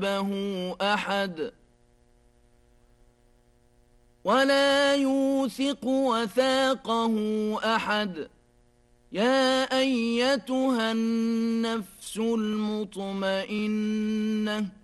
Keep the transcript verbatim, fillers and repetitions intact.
أحد ولا يوثق وثاقه أحد. يا أيتها النفس المطمئنة